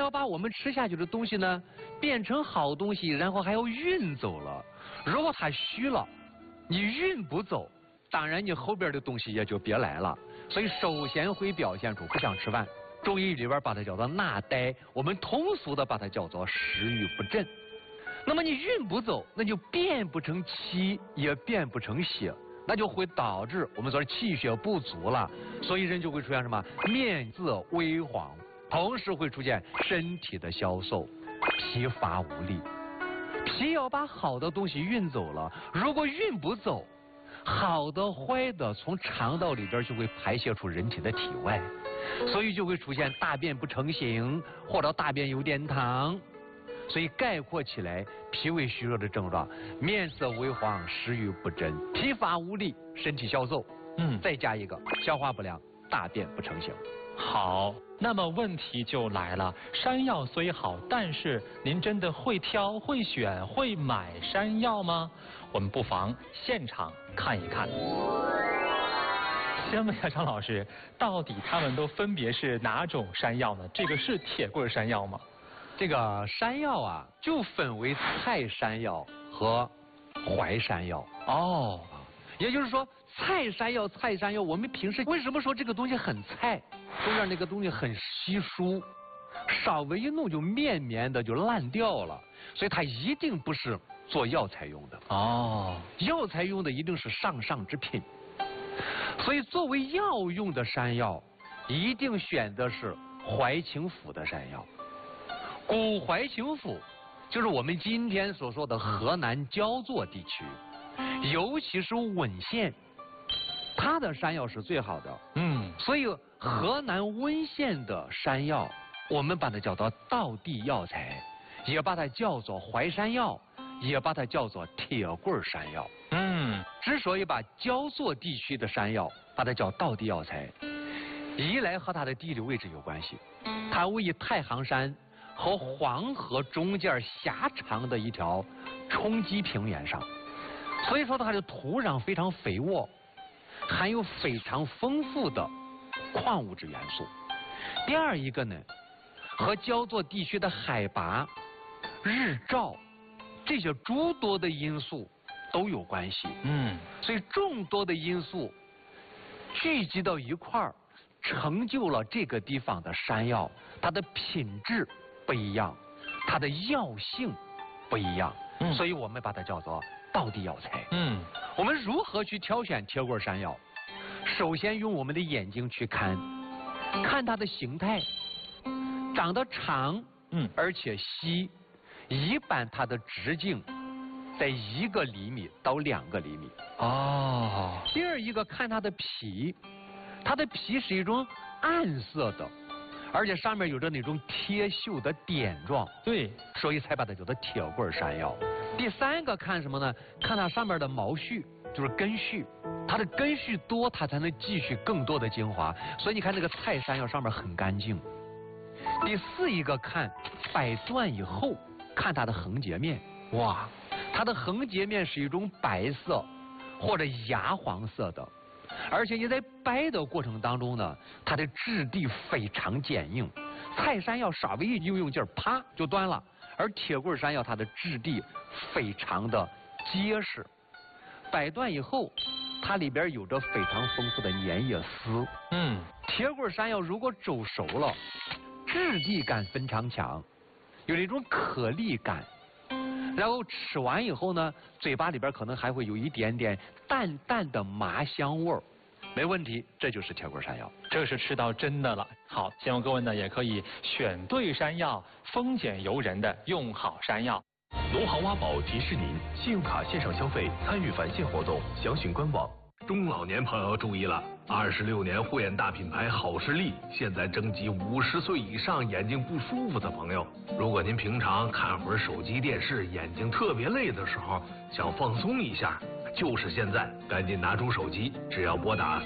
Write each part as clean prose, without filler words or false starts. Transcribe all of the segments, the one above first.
要把我们吃下去的东西呢变成好东西，然后还要运走了。如果它虚了，你运不走，当然你后边的东西也就别来了。所以首先会表现出不想吃饭。中医里边把它叫做纳呆，我们通俗的把它叫做食欲不振。那么你运不走，那就变不成气，也变不成血，那就会导致我们说气血不足了，所以人就会出现什么面色微黄，同时会出现身体的消瘦、疲乏无力。脾要把好的东西运走了，如果运不走，好的坏的从肠道里边就会排泄出人体的体外，所以就会出现大便不成形，或者大便有点溏。所以概括起来，脾胃虚弱的症状：面色微黄、食欲不振、疲乏无力、身体消瘦。再加一个消化不良、大便不成形。 好，那么问题就来了，山药虽好，但是您真的会挑、会选、会买山药吗？我们不妨现场看一看。先问一下张老师，到底他们都分别是哪种山药呢？这个是铁棍山药吗？ 这个山药啊，就分为菜山药和淮山药。哦，也就是说，菜山药，我们平时为什么说这个东西很菜？中间那个东西很稀疏，稍微一弄就绵绵的就烂掉了，所以它一定不是做药材用的。哦，药材用的一定是上之品。所以作为药用的山药，一定选的是淮清府的山药。古淮清府就是我们今天所说的河南焦作地区，尤其是温县，它的山药是最好的。所以河南温县的山药，我们把它叫做道地药材，也把它叫做淮山药，也把它叫做铁棍山药。之所以把焦作地区的山药把它叫道地药材，一来和它的地理位置有关系，它位于太行山和黄河中间狭长的一条冲积平原上，所以说它的土壤非常肥沃，含有非常丰富的矿物质元素。第二一个呢，和焦作地区的海拔、日照这些诸多的因素都有关系。所以众多的因素聚集到一块儿，成就了这个地方的山药，它的品质不一样，它的药性不一样。所以我们把它叫做道地药材。我们如何去挑选铁棍山药？首先用我们的眼睛去看它的形态，长得长，而且稀，一般它的直径在1个厘米到2个厘米。第二一个看它的皮，它的皮是一种暗色的，而且上面有着那种铁锈的点状。对，所以才把它叫做铁棍山药。第三个看什么呢？看它上面的毛絮，就是根絮，它的根絮多，它才能汲取更多的精华。所以你看那个菜山药上面很干净。第四一个看掰断以后，看它的横截面。哇，它的横截面是一种白色或者牙黄色的，而且你在掰的过程当中呢，它的质地非常坚硬。菜山药稍微一用劲儿，啪就断了，而铁棍山药它的质地非常的结实，掰断以后，它里边有着非常丰富的粘液丝。铁棍山药如果煮熟了，质地感非常强，有那种颗粒感。然后吃完以后呢，嘴巴里边可能还会有一点点淡淡的麻香味儿，没问题，这就是铁棍山药， 这是吃到真的了。好，希望各位呢也可以选对山药，丰俭由人的用好山药。 农行挖宝提示您，信用卡线上消费参与返现活动，详询官网。中老年朋友注意了，26年护眼大品牌好视力现在征集50岁以上眼睛不舒服的朋友。如果您平常看会儿手机电视，眼睛特别累的时候，想放松一下，就是现在，赶紧拿出手机，只要拨打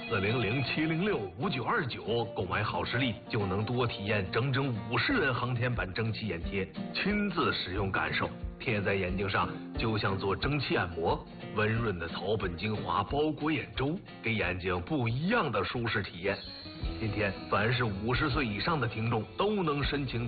400-706-5929购买好视力，就能多体验整整50元航天版蒸汽眼贴，亲自使用感受。贴在眼睛上就像做蒸汽按摩，温润的草本精华包裹眼周，给眼睛不一样的舒适体验。今天凡是50岁以上的听众都能申请